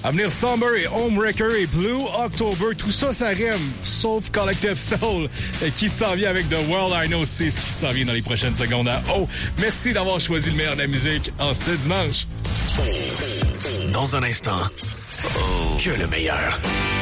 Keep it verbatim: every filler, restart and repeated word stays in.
À venir, Summer et Homewrecker et Blue October. Tout ça, ça rime, sauf Collective Soul, qui s'en vient avec The World I Know. C'est ce qui s'en vient dans les prochaines secondes à Oh. Merci d'avoir choisi le meilleur de la musique en ce dimanche. Dans un instant, oh. que le meilleur.